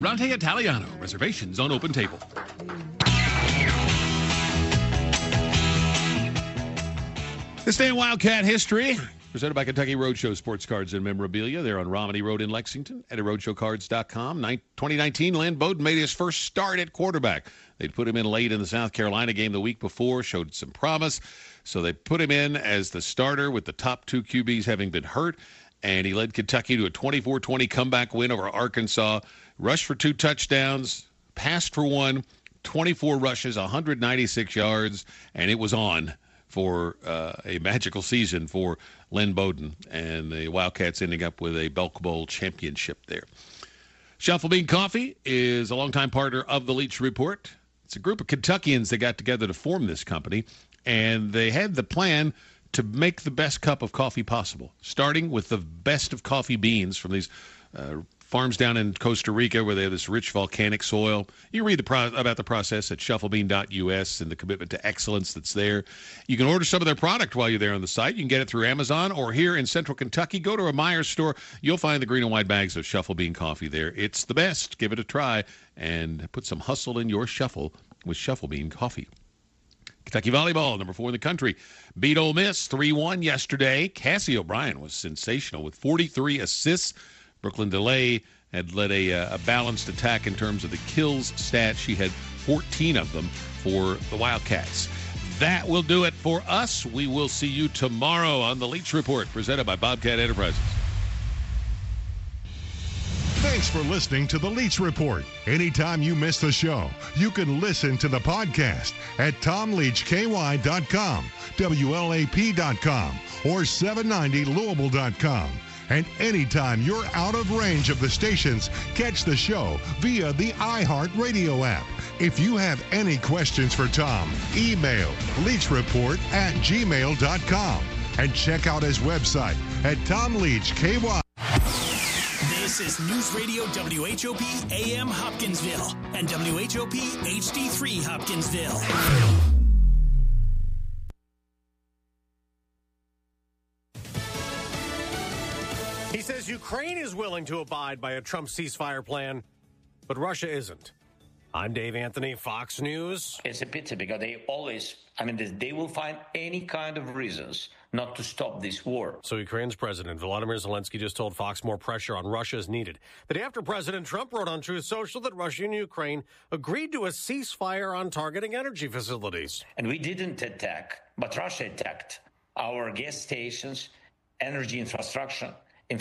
Rante Italiano. Reservations on Open Table. This day in Wildcat history, presented by Kentucky Roadshow Sports Cards and Memorabilia. They're on Romney Road in Lexington at roadshowcards.com. 2019, Len Bowden made his first start at quarterback. They'd put him in late in the South Carolina game the week before, showed some promise. So they put him in as the starter with the top two QBs having been hurt. And he led Kentucky to a 24-20 comeback win over Arkansas. Rushed for 2 touchdowns, passed for 1, 24 rushes, 196 yards, and it was on for a magical season for Len Bowden. And the Wildcats ending up with a Belk Bowl championship there. Shuffle Bean Coffee is a longtime partner of the Leach Report. It's a group of Kentuckians that got together to form this company, and they had the plan to make the best cup of coffee possible, starting with the best of coffee beans from these farms down in Costa Rica where they have this rich volcanic soil. You read about the process at shufflebean.us and the commitment to excellence that's there. You can order some of their product while you're there on the site. You can get it through Amazon or here in Central Kentucky. Go to a Meijer store. You'll find the green and white bags of Shuffle Bean coffee there. It's the best. Give it a try and put some hustle in your shuffle with Shuffle Bean coffee. Kentucky volleyball, number 4 in the country, beat Ole Miss 3-1 yesterday. Cassie O'Brien was sensational with 43 assists. Brooklyn DeLay had led a balanced attack in terms of the kills stat. She had 14 of them for the Wildcats. That will do it for us. We will see you tomorrow on the Leach Report, presented by Bobcat Enterprises. Thanks for listening to the Leach Report. Anytime you miss the show, you can listen to the podcast at TomLeachKY.com, WLAP.com, or 790Louisville.com. And anytime you're out of range of the stations, catch the show via the iHeartRadio app. If you have any questions for Tom, email leachreport@gmail.com and check out his website at TomLeachKY. This is News Radio WHOP AM Hopkinsville and WHOP HD3 Hopkinsville. He says Ukraine is willing to abide by a Trump ceasefire plan, but Russia isn't. I'm Dave Anthony, Fox News. It's a pity because they will find any kind of reasons not to stop this war. So Ukraine's President Volodymyr Zelensky just told Fox more pressure on Russia is needed. The day after President Trump wrote on Truth Social that Russia and Ukraine agreed to a ceasefire on targeting energy facilities. And we didn't attack, but Russia attacked our gas stations, energy infrastructure,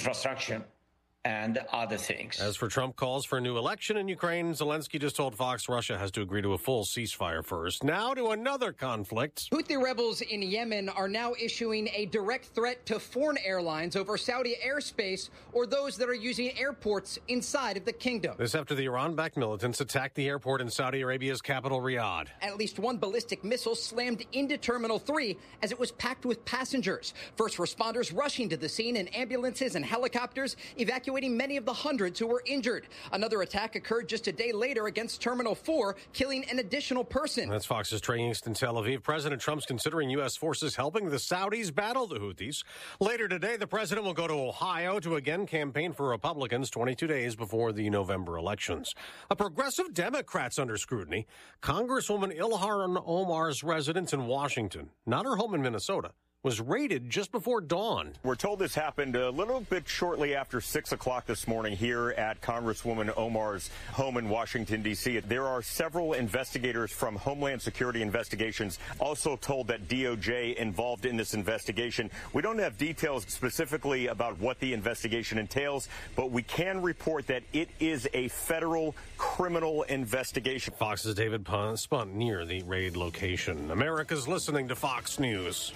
and other things. As for Trump calls for a new election in Ukraine, Zelensky just told Fox Russia has to agree to a full ceasefire first. Now to another conflict. Houthi rebels in Yemen are now issuing a direct threat to foreign airlines over Saudi airspace or those that are using airports inside of the kingdom. This after the Iran-backed militants attacked the airport in Saudi Arabia's capital, Riyadh. At least one ballistic missile slammed into Terminal 3 as it was packed with passengers. First responders rushing to the scene and ambulances and helicopters evacuating many of the hundreds who were injured. Another attack occurred just a day later against Terminal 4, killing an additional person. That's Fox's Trey Yingst in Tel Aviv. President Trump's considering U.S. forces helping the Saudis battle the Houthis. Later today, the president will go to Ohio to again campaign for Republicans 22 days before the November elections. A progressive Democrat's under scrutiny. Congresswoman Ilhan Omar's residence in Washington, not her home in Minnesota, was raided just before dawn. We're told this happened a little bit shortly after 6 o'clock this morning here at Congresswoman Omar's home in Washington, D.C. There are several investigators from Homeland Security Investigations also told that DOJ involved in this investigation. We don't have details specifically about what the investigation entails, but we can report that it is a federal criminal investigation. Fox's David Spunt near the raid location. America's listening to Fox News.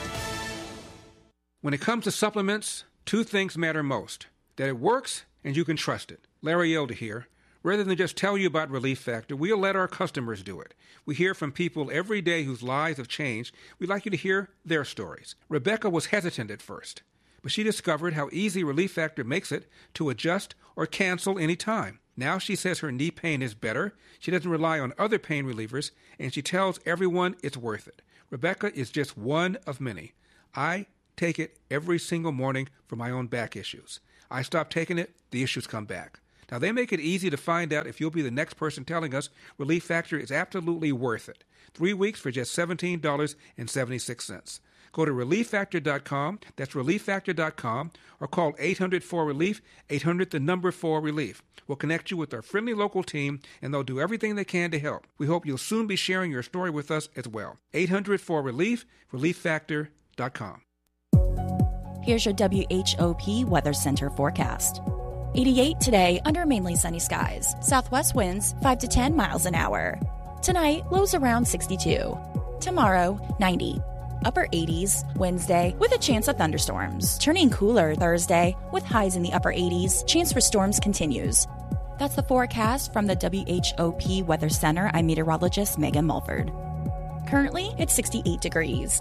When it comes to supplements, 2 things matter most: that it works and you can trust it. Larry Elder here. Rather than just tell you about Relief Factor, we'll let our customers do it. We hear from people every day whose lives have changed. We'd like you to hear their stories. Rebecca was hesitant at first, but she discovered how easy Relief Factor makes it to adjust or cancel any time. Now she says her knee pain is better, she doesn't rely on other pain relievers, and she tells everyone it's worth it. Rebecca is just one of many. I take it every single morning for my own back issues. I stop taking it, the issues come back. Now, they make it easy to find out if you'll be the next person telling us Relief Factor is absolutely worth it. 3 weeks for just $17.76. Go to ReliefFactor.com, that's ReliefFactor.com, or call 800-4RELIEF, 800-4RELIEF. We'll connect you with our friendly local team, and they'll do everything they can to help. We hope you'll soon be sharing your story with us as well. 800-4RELIEF, ReliefFactor.com. Here's your WHOP Weather Center forecast. 88 today under mainly sunny skies. Southwest winds 5 to 10 miles an hour. Tonight, lows around 62. Tomorrow, 90. Upper 80s Wednesday with a chance of thunderstorms. Turning cooler Thursday with highs in the upper 80s. Chance for storms continues. That's the forecast from the WHOP Weather Center. I'm meteorologist Megan Mulford. Currently, it's 68 degrees.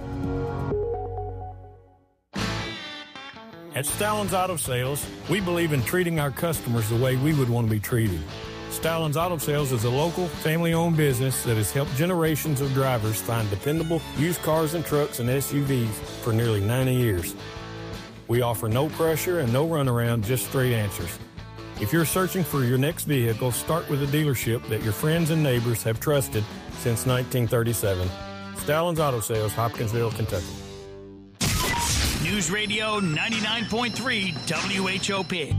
At Stallings Auto Sales, we believe in treating our customers the way we would want to be treated. Stallings Auto Sales is a local, family-owned business that has helped generations of drivers find dependable used cars and trucks and SUVs for nearly 90 years. We offer no pressure and no runaround, just straight answers. If you're searching for your next vehicle, start with a dealership that your friends and neighbors have trusted since 1937. Stallings Auto Sales, Hopkinsville, Kentucky. News Radio 99.3 WHOP.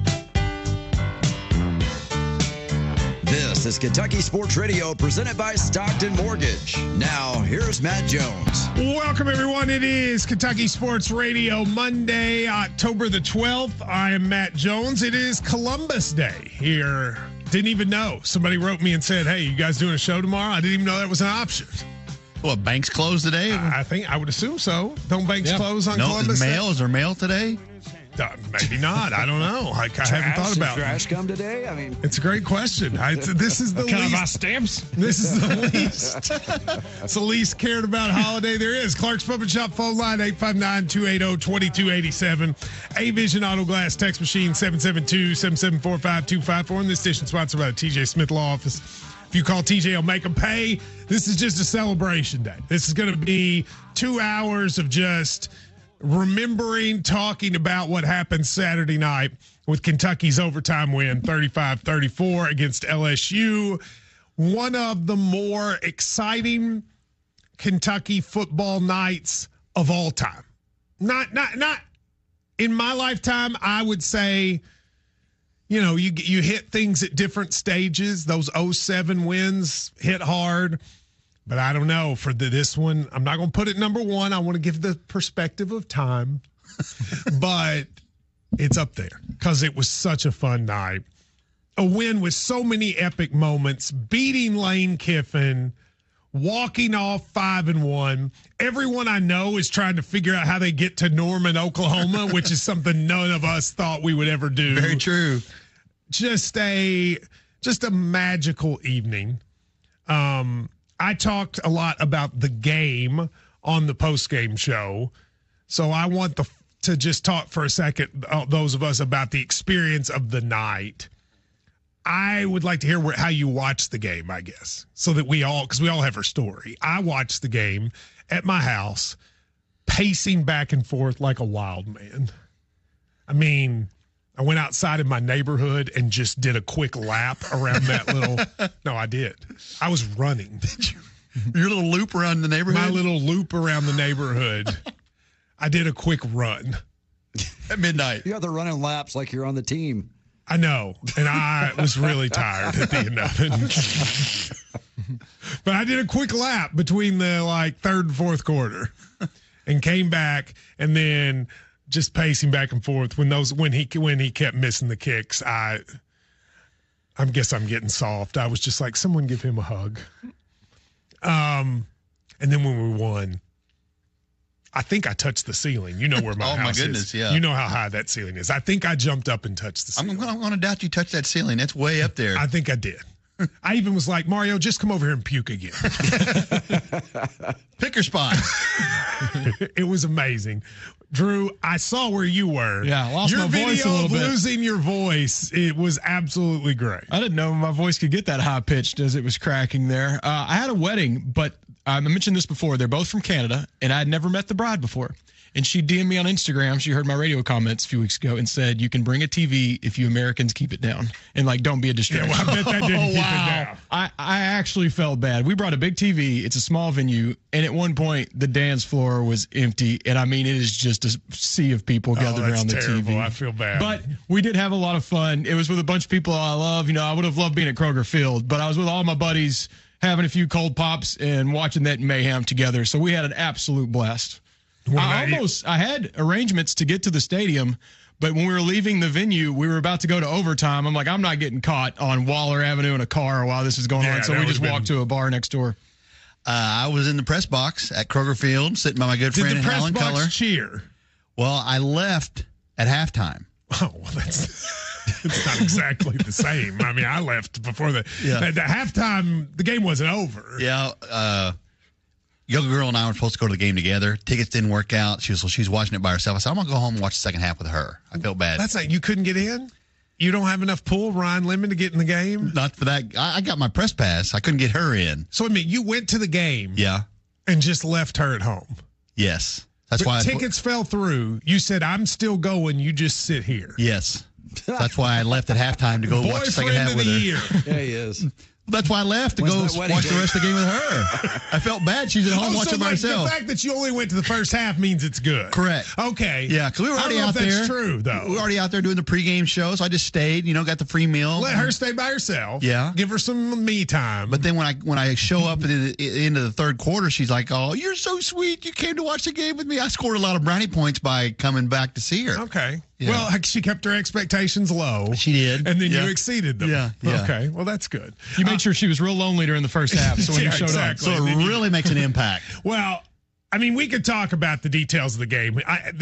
This is Kentucky Sports Radio presented by Stockton Mortgage. Now, here's Matt Jones. Welcome, everyone. It is Kentucky Sports Radio, Monday, October the 12th. I am Matt Jones. It is Columbus Day here. Didn't even know. Somebody wrote me and said, hey, you guys doing a show tomorrow? I didn't even know that was an option. What, banks closed today? I would assume so. Don't banks close on Columbus Day? Is there mail today? Maybe not. I don't know. I haven't thought about it. Trash come today? I mean, it's a great question. This is the kind least of stamps. This is the least. It's the least cared about holiday there is. Clark's Puppet Shop phone line 859-280-2287. A-Vision Auto Glass text machine 772-774-5254. And this station sponsored by the TJ Smith Law Office. If you call TJ, I'll make them pay. This is just a celebration day. This is going to be 2 hours of just remembering, talking about what happened Saturday night with Kentucky's overtime win, 35-34 against LSU. One of the more exciting Kentucky football nights of all time. Not in my lifetime, I would say, you know, you hit things at different stages. Those 07 wins hit hard. But I don't know for this one. I'm not going to put it number one. I want to give the perspective of time, but it's up there because it was such a fun night. A win with so many epic moments, beating Lane Kiffin, walking off 5-1. Everyone I know is trying to figure out how they get to Norman, Oklahoma, which is something none of us thought we would ever do. Very true. Just a magical evening. I talked a lot about the game on the post-game show, so I want to just talk for a second, those of us, about the experience of the night. I would like to hear how you watched the game, I guess, so that because we all have our story. I watched the game at my house, pacing back and forth like a wild man. I mean, I went outside in my neighborhood and just did a quick lap around that little. No, I did. I was running. Did you? Your little loop around the neighborhood? My little loop around the neighborhood. I did a quick run. At midnight. You got the running laps like you're on the team. I know. And I was really tired at the end of it. But I did a quick lap between the third and fourth quarter and came back and then just pacing back and forth when he kept missing the kicks. I guess I'm getting soft. I was just like, someone give him a hug. And then when we won, I think I touched the ceiling. You know where my house is. Oh, my goodness, yeah. You know how high that ceiling is. I think I jumped up and touched the ceiling. I'm going to doubt you touched that ceiling. It's way up there. I think I did. I even was like, Mario, just come over here and puke again. Pick your spot. It was amazing. Drew, I saw where you were. Yeah, I lost my voice a little bit. Your video of losing your voice, it was absolutely great. I didn't know my voice could get that high pitched as it was cracking there. I had a wedding, but I mentioned this before. They're both from Canada, and I had never met the bride before. And she DM'd me on Instagram. She heard my radio comments a few weeks ago and said, "You can bring a TV if you Americans keep it down. And, don't be a distraction." Yeah, well, I bet that didn't keep it down. I actually felt bad. We brought a big TV. It's a small venue. And at one point, the dance floor was empty. And, it is just a sea of people gathered around the terrible. TV. I feel bad. But we did have a lot of fun. It was with a bunch of people I love. I would have loved being at Kroger Field. But I was with all my buddies having a few cold pops and watching that mayhem together. So we had an absolute blast. I had arrangements to get to the stadium, but when we were leaving the venue, we were about to go to overtime. I'm like, I'm not getting caught on Waller Avenue in a car while this is going on. So we just walked to a bar next door. I was in the press box at Kroger Field, sitting by my good friend in Helen Keller. Did the press box cheer? Well, I left at halftime. Oh, well, it's not exactly the same. I left before the halftime. The game wasn't over. Yeah. Young girl and I were supposed to go to the game together. Tickets didn't work out. She's watching it by herself. I said, I'm going to go home and watch the second half with her. I felt bad. That's not, you couldn't get in? You don't have enough pull, Ryan Lemon, to get in the game? Not for that. I got my press pass. I couldn't get her in. So, you went to the game. Yeah. And just left her at home. Yes. That's why tickets fell through. You said, I'm still going. You just sit here. Yes. That's why I left at halftime to go watch the second half with her. Yeah, he is. That's why I left to go watch the rest of the game with her. I felt bad. She's at home watching myself. The fact that you only went to the first half means it's good. Correct. Okay. Yeah, because we were already out there. That's true, though. We were already out there doing the pregame show, so I just stayed. Got the free meal. Let her stay by herself. Yeah. Give her some me time. But then when I show up at the end of the third quarter, she's like, "Oh, you're so sweet. You came to watch the game with me." I scored a lot of brownie points by coming back to see her. Okay. Yeah. Well, she kept her expectations low. She did. And then you exceeded them. Yeah. Okay. Well, that's good. You made sure she was real lonely during the first half. So when you showed up. So it really makes an impact. Well, we could talk about the details of the game.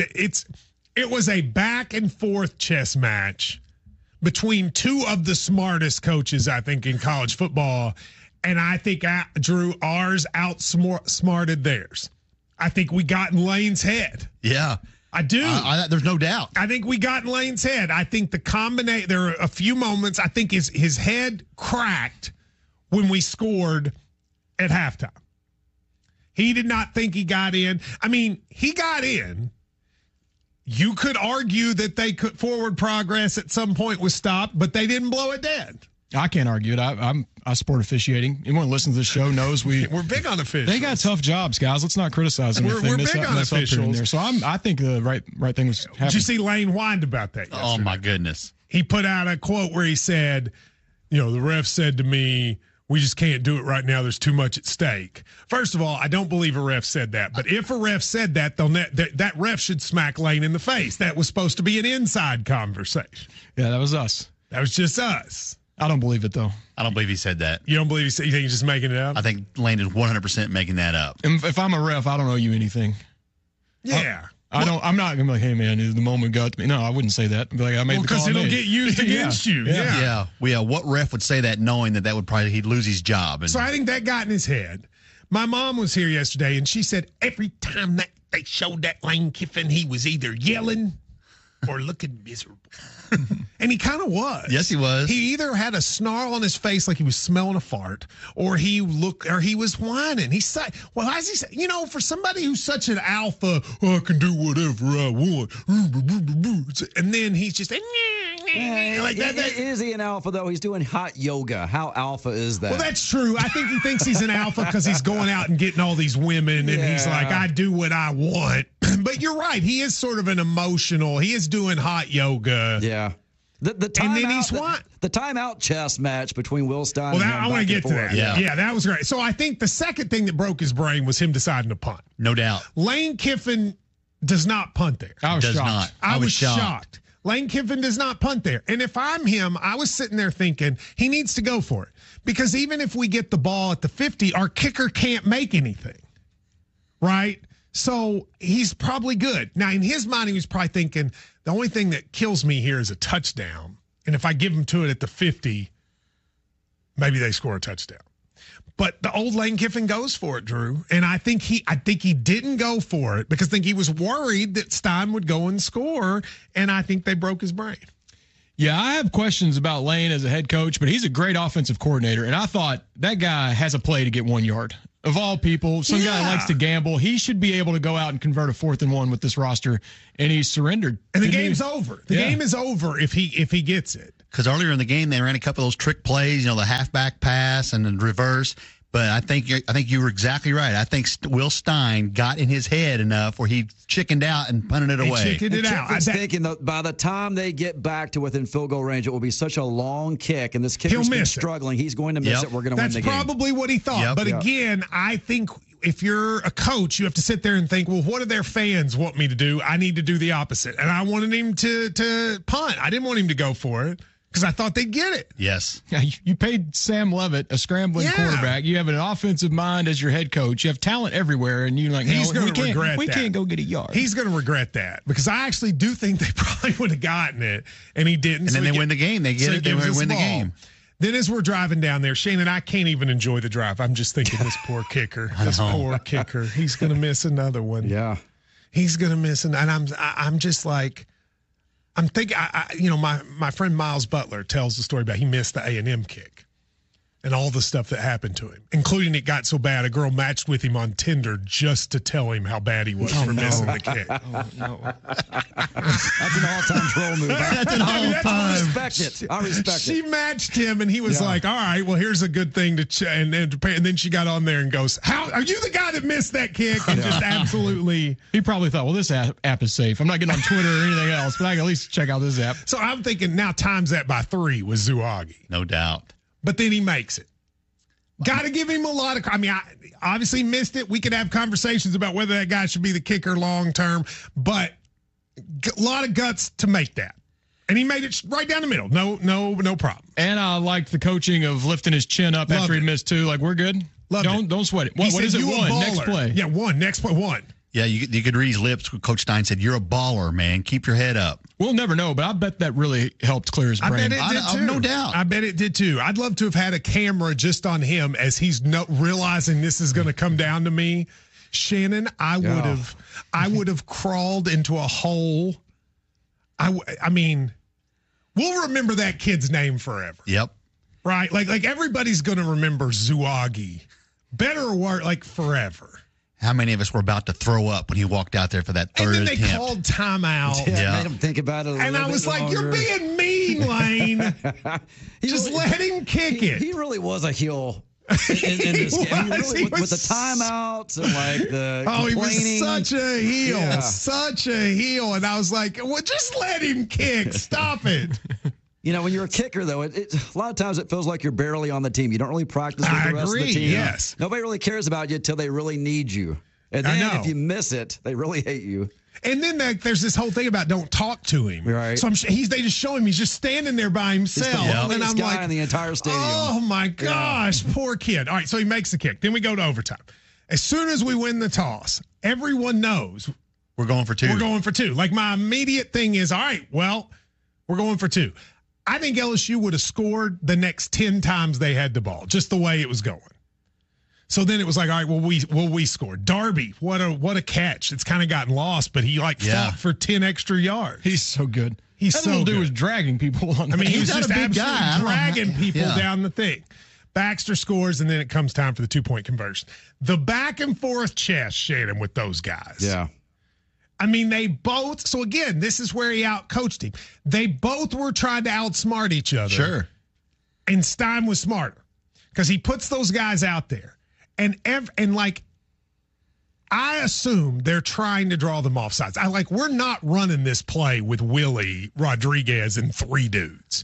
It was a back and forth chess match between two of the smartest coaches, I think, in college football. And I think, Drew, ours outsmarted theirs. I think we got in Lane's head. Yeah. I do. There's no doubt. I think we got in Lane's head. I think the combination, there are a few moments, I think his head cracked when we scored at halftime. He did not think he got in. He got in. You could argue that forward progress at some point was stopped, but they didn't blow it dead. I can't argue it. I support officiating. Anyone who listens to this show knows we're big on officials. They got tough jobs, guys. Let's not criticize them. We're big on officials. There. So I think the right thing was happening. Did you see Lane whined about that yesterday? Oh my goodness. He put out a quote where he said, the ref said to me, "We just can't do it right now. There's too much at stake." First of all, I don't believe a ref said that. But if a ref said that, that ref should smack Lane in the face. That was supposed to be an inside conversation. Yeah, that was us. That was just us. I don't believe it, though. I don't believe he said that. You don't believe he said? You think he's just making it up? I think Lane is 100% making that up. And if I'm a ref, I don't owe you anything. Yeah. I'm not going to be like, "Hey, man, the moment got to me." No, I wouldn't say that. I'd be like, I made the call. Because it'll get used against you. Yeah. What ref would say that knowing that would probably, he'd lose his job? So I think that got in his head. My mom was here yesterday, and she said every time that they showed that Lane Kiffin, he was either yelling or looking miserable. And he kind of was. Yes, he was. He either had a snarl on his face like he was smelling a fart, or he was whining. He's like, well, as he said, for somebody who's such an alpha, I can do whatever I want. And then he's just like that. Is he an alpha, though? He's doing hot yoga. How alpha is that? Well, that's true. I think he thinks he's an alpha because he's going out and getting all these women, and he's like, I do what I want. But you're right. He is sort of an emotional. He is doing hot yoga. Yeah. The timeout chess match between Will Stein and him. I want to get to that. Yeah, that was great. So I think the second thing that broke his brain was him deciding to punt. No doubt. Lane Kiffin does not punt there. I was shocked. I was shocked. Lane Kiffin does not punt there. And if I'm him, I was sitting there thinking he needs to go for it. Because even if we get the ball at the 50, our kicker can't make anything. Right? So he's probably good. Now, in his mind, he was probably thinking, the only thing that kills me here is a touchdown. And if I give him to it at the 50, maybe they score a touchdown. But the old Lane Kiffin goes for it, Drew. And I think he didn't go for it because I think he was worried that Stein would go and score. And I think they broke his brain. Yeah, I have questions about Lane as a head coach, but he's a great offensive coordinator. And I thought that guy has a play to get 1 yard. Of all people, some guy likes to gamble. He should be able to go out and convert a 4th and 1 with this roster, and he's surrendered. And the game's over. The game is over if he gets it. Because earlier in the game, they ran a couple of those trick plays, the halfback pass and the reverse. But I think you were exactly right. I think Will Stein got in his head enough where he chickened out and punted it away. He chickened it out. I'm thinking that by the time they get back to within field goal range, it will be such a long kick, and this kicker's been struggling. He's going to miss it. We're going to win the game. That's probably what he thought. But again, I think if you're a coach, you have to sit there and think, well, what do their fans want me to do? I need to do the opposite. And I wanted him to punt. I didn't want him to go for it. Because I thought they'd get it. Yes. Yeah, you paid Sam Levitt, a scrambling quarterback. You have an offensive mind as your head coach. You have talent everywhere, and you're like, he's going to regret that. We can't go get a yard. He's going to regret that because I actually do think they probably would have gotten it, and he didn't. And then they win the game. They get it. They win the game. Then as we're driving down there, Shane and I can't even enjoy the drive. I'm just thinking, this poor kicker. This poor kicker. He's going to miss another one. Yeah. He's going to miss and I'm just like. I'm thinking, my friend Miles Butler tells the story about he missed the A&M kick and all the stuff that happened to him, including it got so bad a girl matched with him on Tinder just to tell him how bad he was for missing the kick. Oh, no. That's an all-time troll move. That's an all-time. I respect it. I respect it. She matched him, and he was like, all right, well, here's a good thing to and then she got on there and goes, how are you the guy that missed that kick? And just absolutely. He probably thought, well, this app is safe. I'm not getting on Twitter or anything else, but I can at least check out this app. So I'm thinking now times that by 3 with Zouagi. No doubt. But then he makes it. Got to give him a lot of. I mean, I obviously missed it. We could have conversations about whether that guy should be the kicker long term, but a lot of guts to make that. And he made it right down the middle. No problem. And I liked the coaching of lifting his chin up after he missed 2. Like, we're good. Don't sweat it. What is it? 1 next play. Yeah, 1 next play. 1. Yeah, you could read his lips. Coach Stein said, "You're a baller, man. Keep your head up." We'll never know, but I bet that really helped clear his brain. I bet it did too. No doubt. I bet it did too. I'd love to have had a camera just on him as he's realizing this is going to come down to me. Shannon, I would have crawled into a hole. I mean, we'll remember that kid's name forever. Yep. Right? Like everybody's going to remember Zouagi. Better or worse, like forever. How many of us were about to throw up when he walked out there for that third attempt? And then they attempt? called timeout. Yeah, made him think about it a little bit And I was like, longer. you're being mean, Lane. Just let him kick it. He really was a heel in this game. With the timeouts and like the he complaining. was such a heel. Yeah. Such a heel. And I was like, well, just let him kick. Stop it. When you're a kicker, though, a lot of times it feels like you're barely on the team. You don't really practice with the rest of the team. Yes. Nobody really cares about you until they really need you. And then if you miss it, they really hate you. And then there's this whole thing about don't talk to him. Right. So they just show him he's just standing there by himself. And I'm like, in the entire stadium. Oh my gosh, poor kid. All right, so he makes the kick. Then we go to overtime. As soon as we win the toss, everyone knows we're going for 2. We're going for 2. Like my immediate thing is, all right, well, we're going for 2. I think LSU would have scored the next 10 times they had the ball, just the way it was going. So then it was like, all right, well, we scored. Darby, what a catch. It's kind of gotten lost, but he fought for 10 extra yards. He's so good. He's that so little dude good. was dragging people on. I mean, he was not just a big absolutely guy. dragging people down the thing. Baxter scores, and then it comes time for the 2-point conversion. The back and forth chess, Shannon, with those guys. Yeah. I mean, they both. So again, this is where he outcoached him. They both were trying to outsmart each other. Sure. And Stein was smarter because he puts those guys out there, and I assume they're trying to draw them off sides. We're not running this play with Willie Rodriguez and 3 dudes.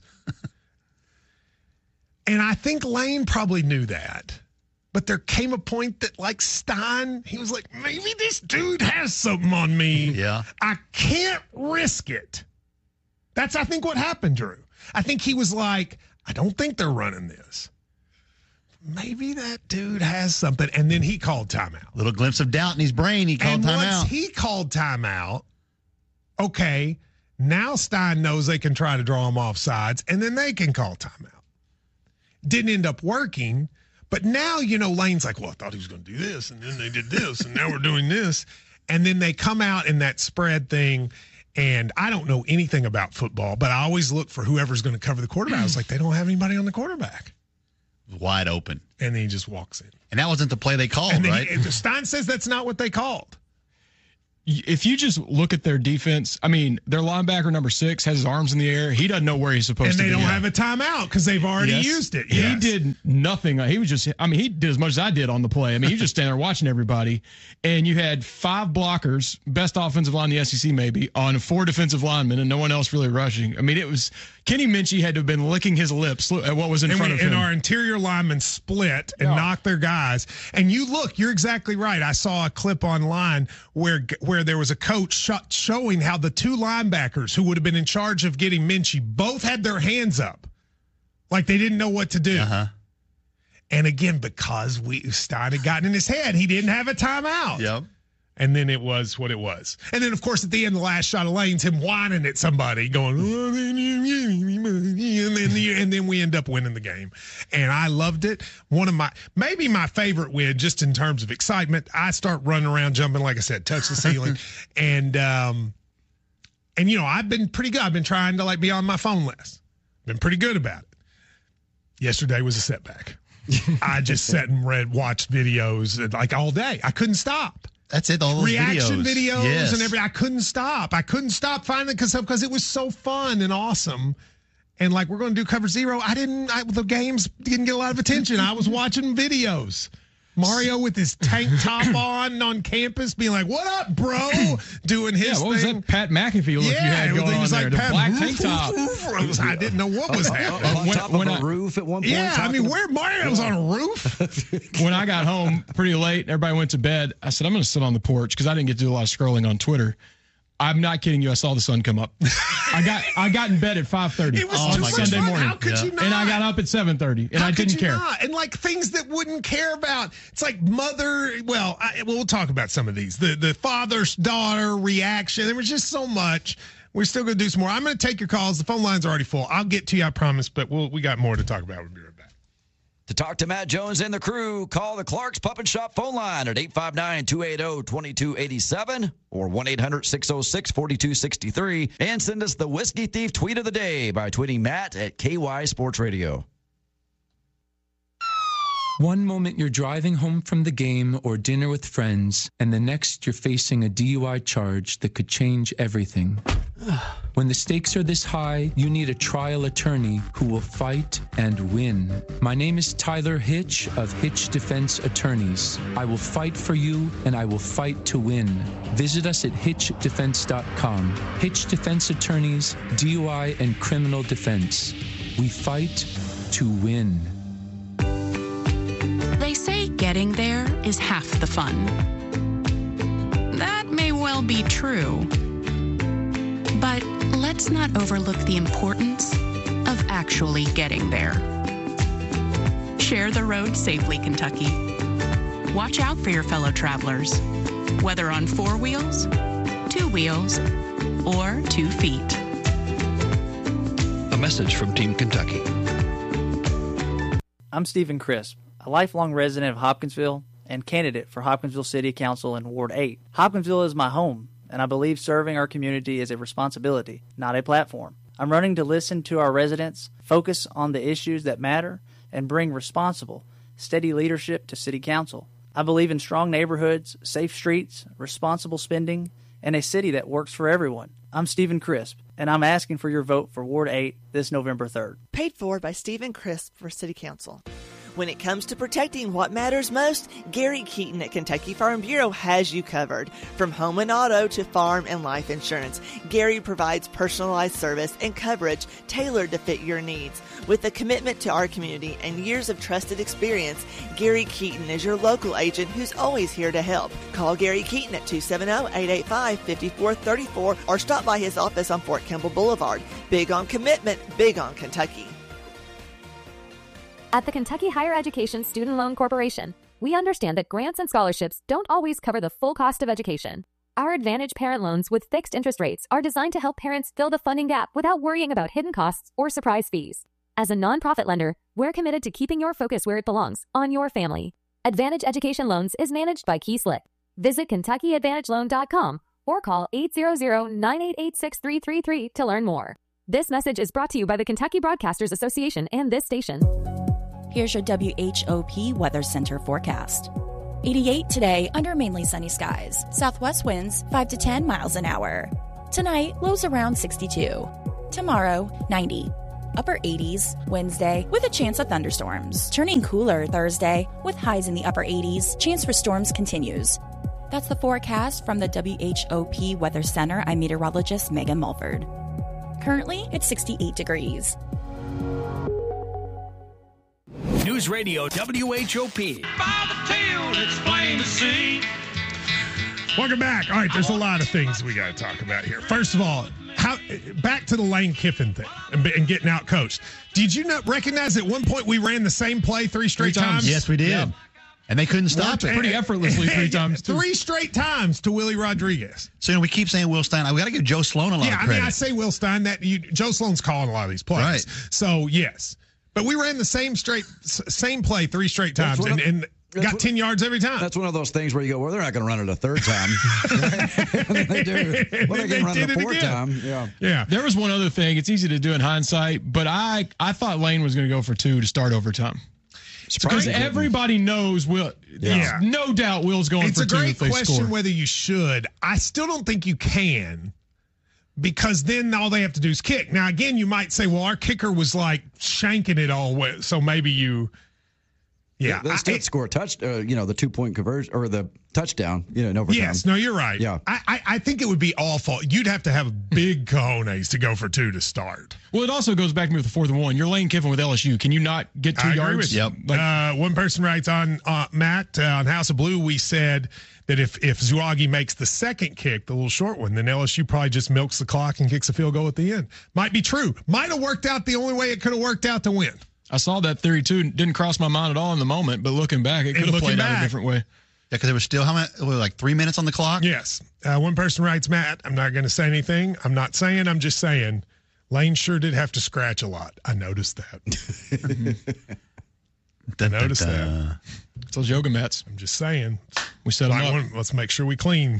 And I think Lane probably knew that. But there came a point that, Stein, he was like, maybe this dude has something on me. Yeah. I can't risk it. That's, I think, what happened, Drew. I think he was like, I don't think they're running this. Maybe that dude has something. And then he called timeout. Little glimpse of doubt in his brain. He called timeout. Once he called timeout, okay, now Stein knows they can try to draw him off sides, and then they can call timeout. Didn't end up working. But now, Lane's like, well, I thought he was going to do this, and then they did this, and now we're doing this. And then they come out in that spread thing, and I don't know anything about football, but I always look for whoever's going to cover the quarterback. I was like, they don't have anybody on the quarterback. wide open. And then he just walks in. And that wasn't the play they called, right? Stein says that's not what they called. If you just look at their defense, I mean, their linebacker number 6 has his arms in the air. He doesn't know where he's supposed to be. And they don't have a timeout because they've already used it. Yes. He did nothing. He was just, I mean, he did as much as I did on the play. I mean, he was just standing there watching everybody. And you had 5 blockers, best offensive line in the SEC maybe, on 4 defensive linemen and no one else really rushing. I mean, it was, Kenny Minchey had to have been licking his lips at what was in front of him. And our interior linemen split and knocked their guys. And you're exactly right. I saw a clip online where there was a coach showing how the 2 linebackers who would have been in charge of getting Minchey both had their hands up. Like they didn't know what to do. Uh-huh. And again, because Stein had gotten in his head, he didn't have a timeout. Yep. And then it was what it was. And then, of course, at the end, the last shot of Lane's him whining at somebody, going, and then we end up winning the game. And I loved it. Maybe my favorite win, just in terms of excitement. I start running around, jumping, like I said, touch the ceiling. And you know, I've been pretty good. I've been trying to be on my phone less. Been pretty good about it. Yesterday was a setback. I just sat and watched videos like all day. I couldn't stop. That's it. All those reaction videos yes. and everything. I couldn't stop. Finally because it was so fun and awesome. And like we're going to do Cover Zero. The games didn't get a lot of attention. I was watching videos. Mario with his tank top on campus, being like, "What up, bro?" Doing his thing. What was that Pat McAfee look you had going on there? The black tank top. I didn't know what was happening. On top of a roof at one point. Yeah, I mean, where Mario's on a roof. When I got home pretty late, everybody went to bed. I said, I'm going to sit on the porch because I didn't get to do a lot of scrolling on Twitter. I'm not kidding you. I saw the sun come up. I got in bed at 5:30 on Sunday morning. How could you not? And I got up at 7:30, and I didn't care. And like things that wouldn't care about. It's like we'll talk about some of these. The father's daughter reaction. There was just so much. We're still going to do some more. I'm going to take your calls. The phone line's already full. I'll get to you, I promise. But we got more to talk about. We'll be right back. To talk to Matt Jones and the crew, call the Clark's Pup and Shop phone line at 859-280-2287 or 1-800-606-4263. And send us the Whiskey Thief tweet of the day by tweeting Matt at KY Sports Radio. One moment you're driving home from the game or dinner with friends, and the next you're facing a DUI charge that could change everything. When the stakes are this high, you need a trial attorney who will fight and win. My name is Tyler Hitch of Hitch Defense Attorneys. I will fight for you, and I will fight to win. Visit us at hitchdefense.com. Hitch Defense Attorneys, DUI and criminal defense. We fight to win. They say getting there is half the fun. That may well be true. But let's not overlook the importance of actually getting there. Share the road safely, Kentucky. Watch out for your fellow travelers, whether on 4 wheels, 2 wheels, or 2 feet. A message from Team Kentucky. I'm Stephen Crisp, a lifelong resident of Hopkinsville and candidate for Hopkinsville City Council in Ward 8. Hopkinsville is my home, and I believe serving our community is a responsibility, not a platform. I'm running to listen to our residents, focus on the issues that matter, and bring responsible, steady leadership to City Council. I believe in strong neighborhoods, safe streets, responsible spending, and a city that works for everyone. I'm Stephen Crisp, and I'm asking for your vote for Ward 8 this November 3rd. Paid for by Stephen Crisp for City Council. When it comes to protecting what matters most, Gary Keaton at Kentucky Farm Bureau has you covered. From home and auto to farm and life insurance, Gary provides personalized service and coverage tailored to fit your needs. With a commitment to our community and years of trusted experience, Gary Keaton is your local agent who's always here to help. Call Gary Keaton at 270-885-5434 or stop by his office on Fort Campbell Boulevard. Big on commitment, big on Kentucky. At the Kentucky Higher Education Student Loan Corporation, we understand that grants and scholarships don't always cover the full cost of education. Our Advantage Parent Loans with fixed interest rates are designed to help parents fill the funding gap without worrying about hidden costs or surprise fees. As a nonprofit lender, we're committed to keeping your focus where it belongs, on your family. Advantage Education Loans is managed by Key Slick. Visit KentuckyAdvantageLoan.com or call 800-988-6333 to learn more. This message is brought to you by the Kentucky Broadcasters Association and this station. Here's your WHOP Weather Center forecast. 88 today under mainly sunny skies. Southwest winds 5 to 10 miles an hour. Tonight, lows around 62. Tomorrow, 90. Upper 80s Wednesday with a chance of thunderstorms. Turning cooler Thursday with highs in the upper 80s. Chance for storms continues. That's the forecast from the WHOP Weather Center. I'm meteorologist Megan Mulford. Currently, it's 68 degrees. News Radio WHOP. By the tail, it's plain to see. Welcome back. All right, there's a lot of things we got to talk about here. First of all, back to the Lane Kiffin thing and getting out coached. Did you not recognize at one point we ran the same play three straight times? Yes, we did. Yeah. And they couldn't stop it. Pretty effortlessly 3 times, too. 3 straight times to Willie Rodriguez. So we keep saying Will Stein. We got to give Joe Sloan a lot of credit. Yeah, I mean, I say Will Stein. Joe Sloan's calling a lot of these plays. Right. So, yes. But we ran the same play 3 straight times and got 10 yards every time. That's one of those things where you go, well, they're not going to run it a third time. They do. Well, they can run it a fourth time. Yeah. There was one other thing. It's easy to do in hindsight, but I thought Lane was going to go for 2 to start overtime. Because everybody knows Will. Yeah. No doubt Will's going for 2 if they score. It's a great question whether you should. I still don't think you can. Because then all they have to do is kick. Now, again, you might say, well, our kicker was like shanking it all, so maybe you. Yeah. They still score a the 2-point conversion or the touchdown, in overtime. Yes, no, you're right. Yeah. I think it would be awful. You'd have to have big cojones to go for 2 to start. Well, it also goes back to me with the 4th and 1. You're Lane Kiffin with LSU. Can you not get 2 yards? Yep. One person writes on Matt on House of Blue, we said that if Zouagi makes the second kick, the little short one, then LSU probably just milks the clock and kicks a field goal at the end. Might be true. Might have worked out the only way it could have worked out to win. I saw that theory too. Didn't cross my mind at all in the moment, but looking back, it could have played out a different way. Yeah, because there was still, like 3 minutes on the clock? Yes. One person writes, Matt, I'm not going to say anything. I'm not saying, I'm just saying. Lane sure did have to scratch a lot. I noticed that. I noticed that. It's those yoga mats. I'm just saying. We set them up. Let's make sure we clean.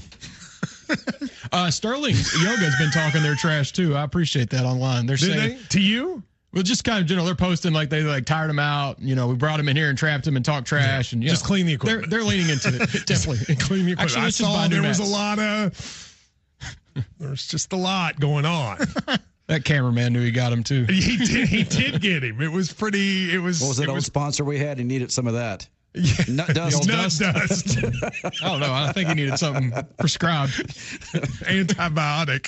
Sterling Yoga's been talking their trash too. I appreciate that online. They're saying to you? Well, just kind of, they're posting like they tired him out. We brought him in here and trapped him and talked trash and just clean the equipment. They're leaning into it definitely. Clean the equipment. Actually, I saw there's just a lot going on. That cameraman knew he got him too. He did get him. It was pretty. What was that old sponsor we had? He needed some of that. Yeah. Nut dust. I don't know. I think he needed something prescribed. Antibiotic.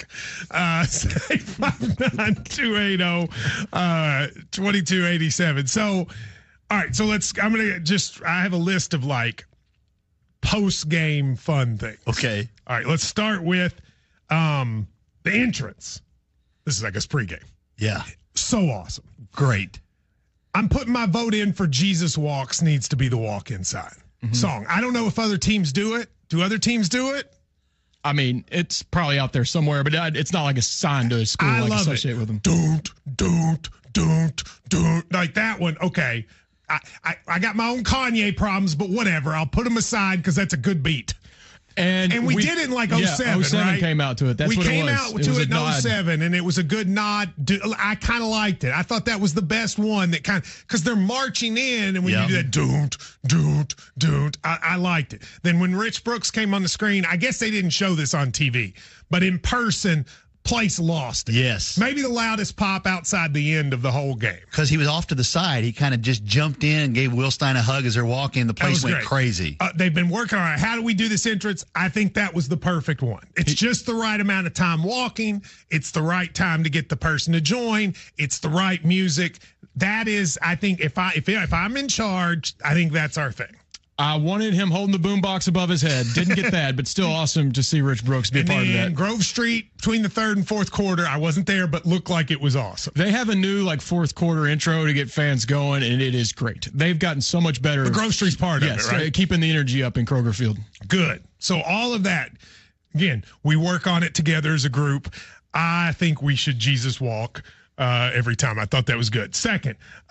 59280-2287. So, all right. So I have a list of like post-game fun things. Okay. All right. Let's start with the entrance. This is, I guess, pregame. Yeah. So awesome. Great. I'm putting my vote in for Jesus Walks needs to be the walk inside song. I don't know if other teams do it. Do other teams do it? I mean, it's probably out there somewhere, but it's not like a sign to a school I like love associate it. with them. Don't. Like that one. Okay. I got my own Kanye problems, but whatever. I'll put them aside because that's a good beat. And we did it in like 07, 07 right? came out to it. That's what it was. We came out to it in 07, and it was a good nod. I kind of liked it. I thought that was the best one that because they're marching in, and when you do that, don't. I liked it. Then when Rich Brooks came on the screen, I guess they didn't show this on TV, but in person, place lost it. Yes. Maybe the loudest pop outside the end of the whole game. Because he was off to the side. He kind of just jumped in and gave Will Stein a hug as they're walking. The place went crazy. They've been working on it. How do we do this entrance? I think that was the perfect one. It's just the right amount of time walking. It's the right time to get the person to join. It's the right music. That is, I think, if I'm in charge, I think that's our thing. I wanted him holding the boombox above his head. Didn't get that, but still awesome to see Rich Brooks be a part of that. Grove Street between the third and fourth quarter, I wasn't there, but looked like it was awesome. They have a new fourth quarter intro to get fans going, and it is great. They've gotten so much better. But Grove Street's part of it, right? Keeping the energy up in Kroger Field. Good. So all of that, again, we work on it together as a group. I think we should Jesus walk every time. I thought that was good. Second,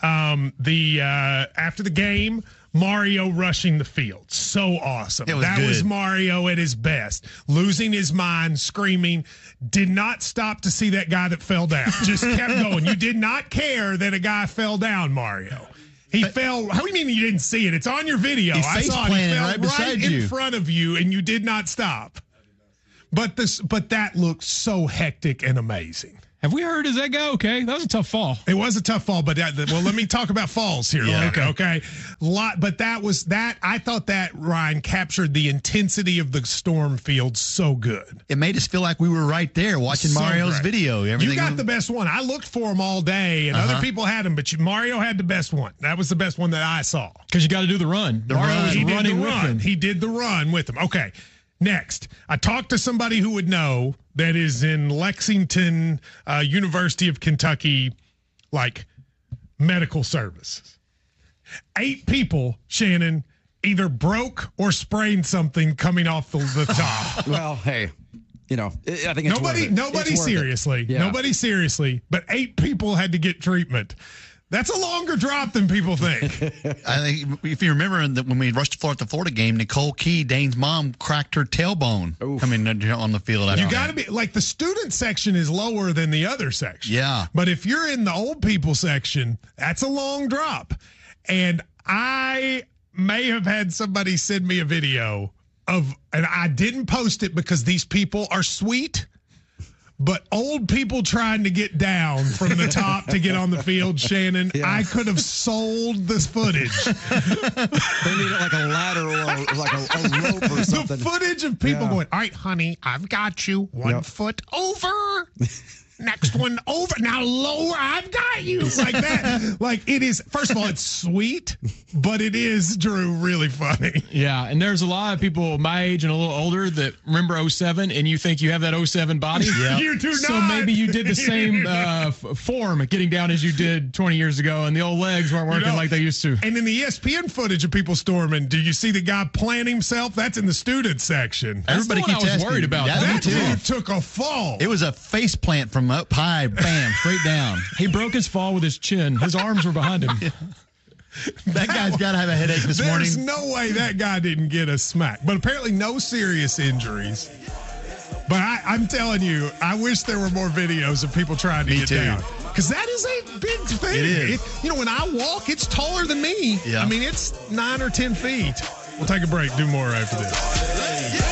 after the game, Mario rushing the field. So awesome. That was Mario at his best. Losing his mind, screaming. Did not stop to see that guy that fell down. Just kept going. You did not care that a guy fell down, Mario. He fell. How do you mean you didn't see it? It's on your video. I saw it. He fell right beside you, in front of you, and you did not stop. But that looked so hectic and amazing. Have we heard? Does that go okay? That was a tough fall. It was a tough fall, but let me talk about falls here. Yeah, okay. But I thought that, Ryan, captured the intensity of the storm field so good. It made us feel like we were right there watching Mario's video. You got the best one. I looked for them all day, and other people had them, but Mario had the best one. That was the best one that I saw. Because you got to do the run. Mario was running with him. He did the run with him. Okay. Next, I talked to somebody who would know that is in Lexington, University of Kentucky, medical services. 8 people, Shannon, either broke or sprained something coming off the top. Well, hey, I think it's nobody seriously, nobody seriously, but 8 people had to get treatment. That's a longer drop than people think. I think if you remember when we rushed to the Florida game, Nicole Key, Dane's mom, cracked her tailbone coming on the field. You got to be the student section is lower than the other section. Yeah. But if you're in the old people section, that's a long drop. And I may have had somebody send me a video and I didn't post it because these people are sweet. But old people trying to get down from the top to get on the field, Shannon, I could have sold this footage. They need it like a ladder or like a rope or something. The footage of people going, all right, honey, I've got you 1 foot over. Next one over. Now lower. I've got you. Like that. It is, first of all, it's sweet, but it is, Drew, really funny. Yeah. And there's a lot of people my age and a little older that remember 07 and you think you have that 07 body. Yeah. You do not. So maybe you did the same form getting down as you did 20 years ago and the old legs weren't working like they used to. And in the ESPN footage of people storming, do you see the guy plant himself? That's in the student section. Everybody keeps asking. I was worried about that. Dude took a fall. It was a face plant from up high, bam, straight down. He broke his fall with his chin. His arms were behind him. That guy's got to have a headache this morning. There's no way that guy didn't get a smack. But apparently no serious injuries. But I'm telling you, I wish there were more videos of people trying to get down. Because that is a big thing. It is. When I walk, it's taller than me. Yeah. I mean, it's 9 or 10 feet. We'll take a break. Do more after this.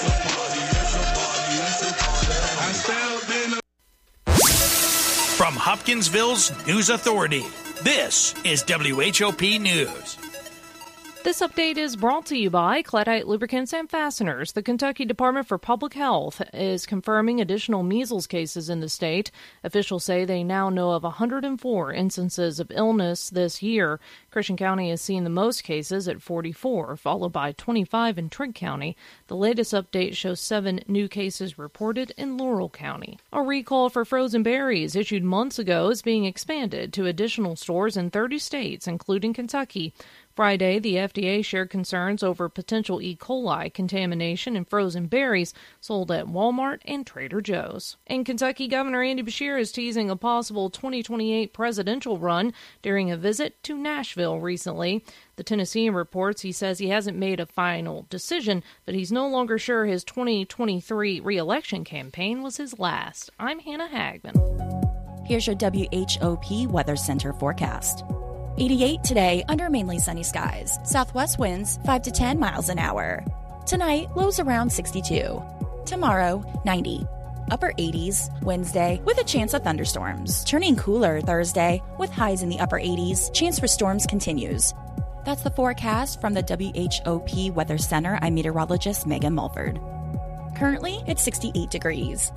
From Hopkinsville's News Authority, this is WHOP News. This update is brought to you by Cleddite Lubricants and Fasteners. The Kentucky Department for Public Health is confirming additional measles cases in the state. Officials say they now know of 104 instances of illness this year. Christian County has seen the most cases at 44, followed by 25 in Trigg County. The latest update shows 7 new cases reported in Laurel County. A recall for frozen berries issued months ago is being expanded to additional stores in 30 states, including Kentucky. Friday, the FDA shared concerns over potential E. coli contamination in frozen berries sold at Walmart and Trader Joe's. And Kentucky Governor Andy Beshear is teasing a possible 2028 presidential run during a visit to Nashville recently. The Tennessean reports he says he hasn't made a final decision, but he's no longer sure his 2023 re-election campaign was his last. I'm Hannah Hagman. Here's your WHOP Weather Center forecast. 88 today under mainly sunny skies. Southwest winds 5 to 10 miles an hour. Tonight, lows around 62. Tomorrow, 90. Upper 80s Wednesday with a chance of thunderstorms. Turning cooler Thursday with highs in the upper 80s. Chance for storms continues. That's the forecast from the WHOP Weather Center. I'm meteorologist Megan Mulford. Currently, it's 68 degrees.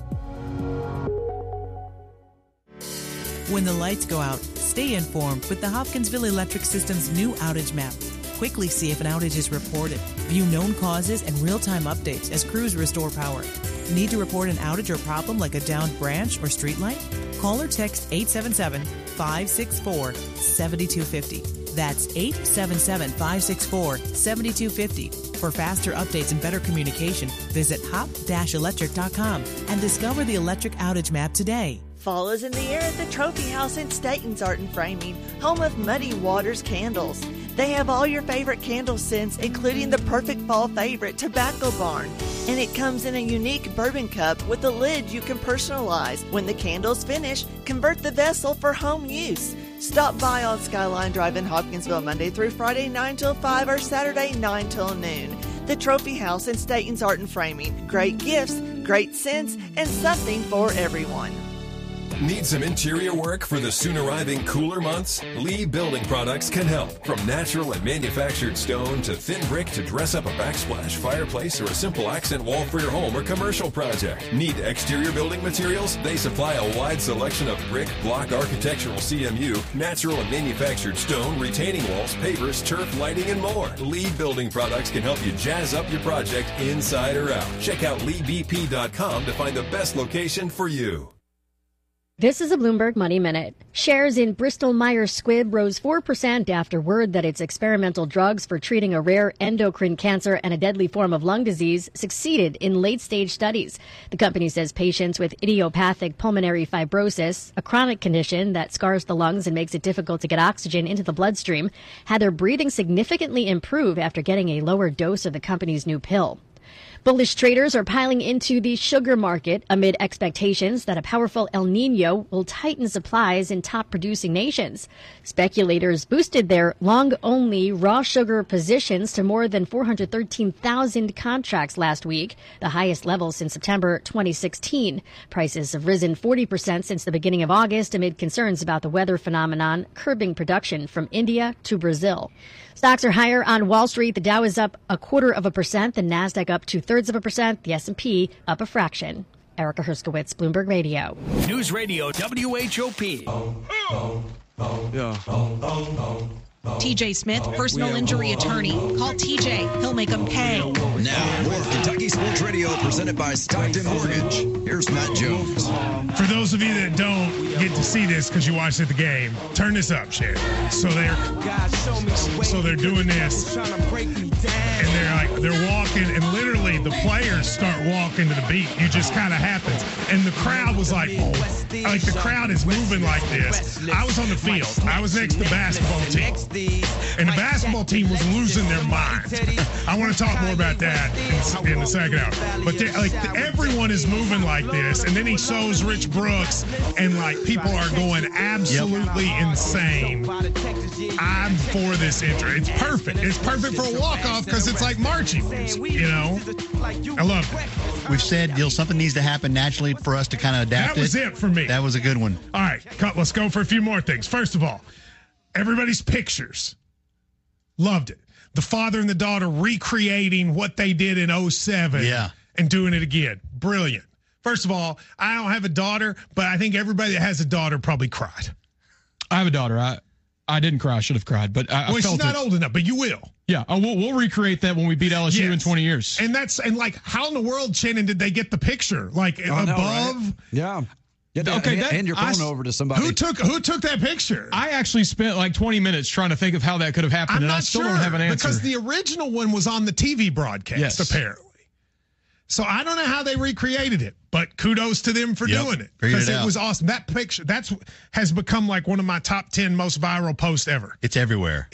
When the lights go out, stay informed with the Hopkinsville Electric System's new outage map. Quickly see if an outage is reported. View known causes and real-time updates as crews restore power. Need to report an outage or problem like a downed branch or street light? Call or text 877-564-7250. That's 877-564-7250. For faster updates and better communication, visit hop-electric.com and discover the electric outage map today. Fall is in the air at the Trophy House in Staten's Art and Framing, home of Muddy Waters Candles. They have all your favorite candle scents, including the perfect fall favorite, Tobacco Barn. And it comes in a unique bourbon cup with a lid you can personalize. When the candles finish, convert the vessel for home use. Stop by on Skyline Drive in Hopkinsville Monday through Friday 9 till 5 or Saturday 9 till noon. The Trophy House in Staten's Art and Framing. Great gifts, great scents, and something for everyone. Need some interior work for the soon arriving cooler months? Lee Building Products can help. From natural and manufactured stone to thin brick to dress up a backsplash, fireplace, or a simple accent wall for your home or commercial project. Need exterior building materials? They supply a wide selection of brick, block, architectural CMU, natural and manufactured stone, retaining walls, pavers, turf, lighting, and more. Lee Building Products can help you jazz up your project inside or out. Check out LeeBP.com to find the best location for you. This is a Bloomberg Money Minute. Shares in Bristol Myers Squibb rose 4% after word that its experimental drugs for treating a rare endocrine cancer and a deadly form of lung disease succeeded in late-stage studies. The company says patients with idiopathic pulmonary fibrosis, a chronic condition that scars the lungs and makes it difficult to get oxygen into the bloodstream, had their breathing significantly improve after getting a lower dose of the company's new pill. Bullish traders are piling into the sugar market amid expectations that a powerful El Nino will tighten supplies in top-producing nations. Speculators boosted their long-only raw sugar positions to more than 413,000 contracts last week, the highest level since September 2016. Prices have risen 40% since the beginning of August amid concerns about the weather phenomenon curbing production from India to Brazil. Stocks are higher on Wall Street. The Dow is up 0.25%, the Nasdaq up 2/3%, the S&P up a fraction. Erica Herskowitz, Bloomberg Radio. News Radio WHOP. TJ Smith, personal injury attorney. Call TJ. He'll make them pay. Now, more Kentucky Sports Radio presented by Stockton Mortgage. Here's Matt Jones. For those of you that don't get to see this because you watched at the game, turn this up, Shannon. So they're doing this, and they're walking, and literally the players start walking to the beat. It just kind of happens, and the crowd was like, oh, like the crowd is moving like this. I was on the field. I was next to the basketball team. And the basketball team was losing their minds. I want to talk more about that in the second hour. But everyone is moving like this, and then he shows Rich Brooks, and people are going absolutely insane. I'm for this intro. It's perfect. It's perfect for a walk-off because it's like marching. I love it. We've said, something needs to happen naturally for us to kind of adapt. That was it for me. That was a good one. All right, let's go for a few more things. First of all, everybody's pictures. Loved it. The father and the daughter recreating what they did in 2007 and doing it again. Brilliant. First of all, I don't have a daughter, but I think everybody that has a daughter probably cried. I have a daughter. I didn't cry. I should have cried, but I felt she's not old enough, but you will. Yeah, we'll recreate that when we beat LSU in 20 years. And how in the world, Shannon, did they get the picture? Above? Right? Yeah. Hand your phone over to somebody. Who took that picture? I actually spent 20 minutes trying to think of how that could have happened, I still don't have an answer. Because the original one was on the TV broadcast, apparently. So I don't know how they recreated it, but kudos to them for doing it. Because it was awesome. That picture, has become one of my top 10 most viral posts ever. It's everywhere.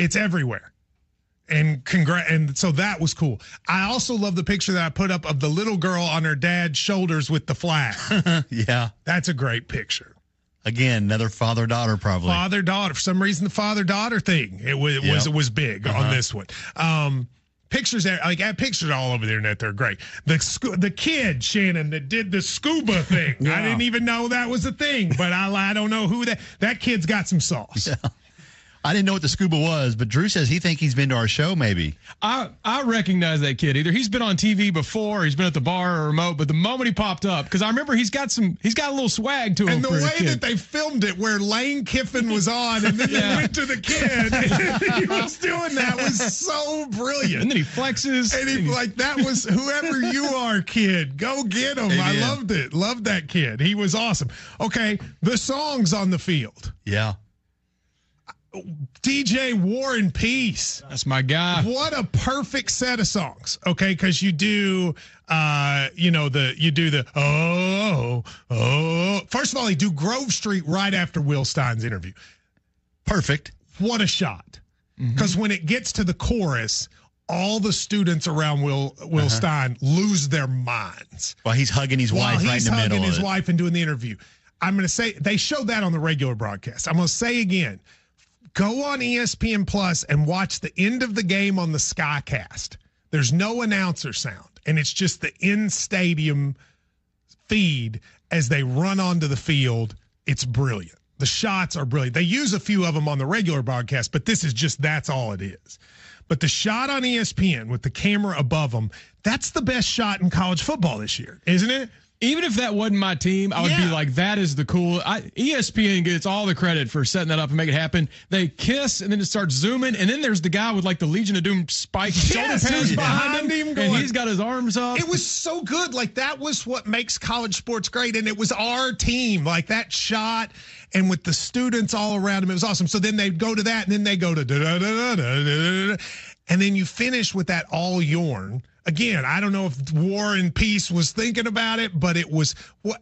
And so that was cool. I also love the picture that I put up of the little girl on her dad's shoulders with the flag. Yeah. That's a great picture. Again, another father-daughter probably. Father-daughter. For some reason, the father-daughter thing, it was big on this one. Pictures there, I have pictures all over the internet. They're great. The kid, Shannon, that did the scuba thing. I didn't even know that was a thing, but I don't know who that kid's got some sauce. Yeah. I didn't know what the scuba was, but Drew says he thinks he's been to our show maybe. I recognize that kid. Either he's been on TV before, or he's been at the bar or remote, but the moment he popped up, because I remember he's got a little swag to him. And the way that they filmed it, where Lane Kiffin was on, and then they went to the kid, and he was doing that was so brilliant. And then he flexes. And that was whoever you are, kid. Go get him. I loved it. Loved that kid. He was awesome. Okay, the songs on the field. Yeah. DJ War and Peace. That's my guy. What a perfect set of songs. Okay, because you do the First of all, they do Grove Street right after Will Stein's interview. Perfect. What a shot. Because when it gets to the chorus, all the students around Will Stein lose their minds. While he's hugging his wife right in the middle. He's hugging his wife and doing the interview. I'm going to say, they showed that on the regular broadcast. I'm going to say again, Go on ESPN Plus and watch the end of the game on the Skycast. There's no announcer sound, and it's just the in-stadium feed as they run onto the field. It's brilliant. The shots are brilliant. They use a few of them on the regular broadcast, but this is just, that's all it is. But the shot on ESPN with the camera above them, that's the best shot in college football this year, isn't it? Even if that wasn't my team, I would be like, that is the cool. ESPN gets all the credit for setting that up and make it happen. They kiss, and then it starts zooming, and then there's the guy with like the Legion of Doom spike shoulder pads behind him, and he's got his arms up. It was so good. Like, that was what makes college sports great, and it was our team. Like, that shot, and with the students all around him, it was awesome. So then they'd go to that, and then they go to da-da-da-da-da-da-da, and then you finish with that all Yorn. Again, I don't know if War and Peace was thinking about it, but it was,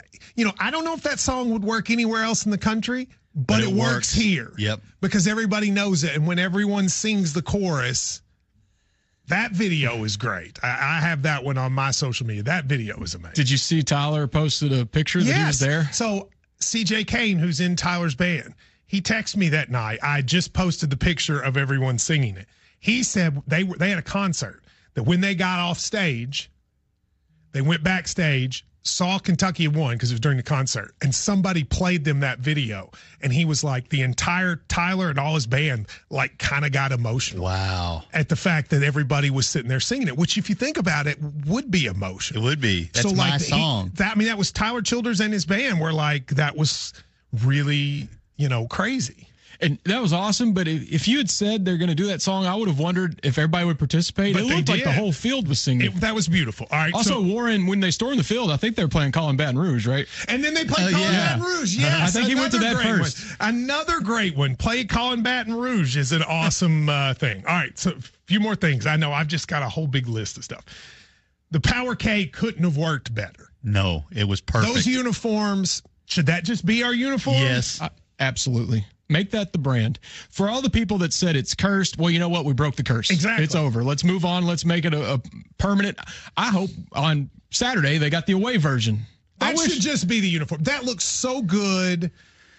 I don't know if that song would work anywhere else in the country, but it works here. Yep. Because everybody knows it. And when everyone sings the chorus, that video is great. I have that one on my social media. That video is amazing. Did you see Tyler posted a picture that he was there? So CJ Kane, who's in Tyler's band, he texted me that night. I just posted the picture of everyone singing it. He said they had a concert. That when they got off stage, they went backstage, saw Kentucky had won because it was during the concert, and somebody played them that video. And he was like, the entire Tyler and all his band, like, kind of got emotional. Wow. At the fact that everybody was sitting there singing it, which, if you think about it, would be emotional. It would be. That's my song. That was Tyler Childers and his band were like, that was really, crazy. And that was awesome, but if you had said they're going to do that song, I would have wondered if everybody would participate. But it looked like the whole field was singing. That was beautiful. All right. Also, Warren, when they stormed the field, I think they were playing Colin Baton Rouge, right? And then they played Colin Baton Rouge. Yes, I think he went to that first. Another great one. Play Colin Baton Rouge is an awesome thing. All right, so a few more things. I know I've just got a whole big list of stuff. The Power K couldn't have worked better. No, it was perfect. Those uniforms, should that just be our uniform? Yes. Absolutely. Make that the brand. For all the people that said it's cursed, well, you know what? We broke the curse. Exactly. It's over. Let's move on. Let's make it a permanent. I hope on Saturday they got the away version. That should just be the uniform. That looks so good.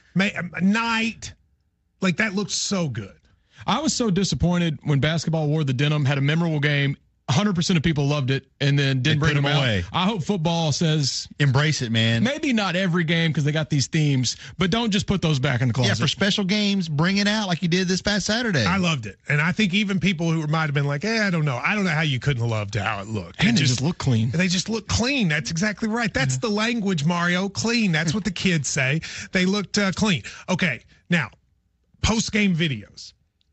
Night. Like, that looks so good. I was so disappointed when basketball wore the denim, had a memorable game. 100% of people loved it and then didn't bring them away. I hope football says embrace it, man. Maybe not every game because they got these themes, but don't just put those back in the closet. Yeah, for special games, bring it out like you did this past Saturday. I loved it. And I think even people who might have been like, I don't know. I don't know how you couldn't have loved how it looked. And they just look clean. They just look clean. That's exactly right. That's the language, Mario. Clean. That's what the kids say. They looked clean. Okay, now, post-game videos.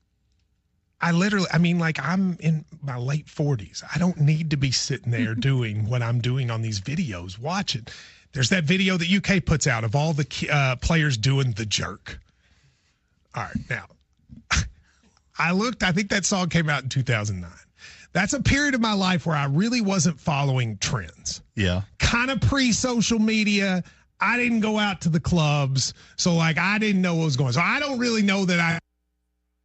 I'm in my late 40s. I don't need to be sitting there doing what I'm doing on these videos, watching. There's that video that UK puts out of all the players doing the jerk. All right, now, I think that song came out in 2009. That's a period of my life where I really wasn't following trends. Yeah. Kind of pre-social media. I didn't go out to the clubs, so I didn't know what was going on. So I don't really know that I